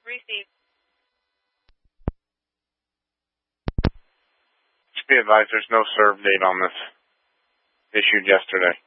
Received. Be advised, there's no serve date on this issued yesterday.